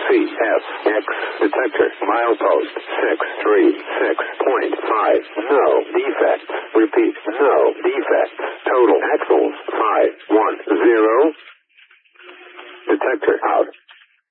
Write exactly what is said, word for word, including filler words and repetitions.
C F X. Detector. Milepost six three six point five. No defects. Repeat. No defects. Total axles five one zero. Detector out.